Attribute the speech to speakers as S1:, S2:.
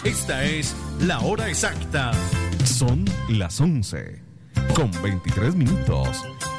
S1: Esta es la hora exacta.
S2: Son las 11 con 23 minutos.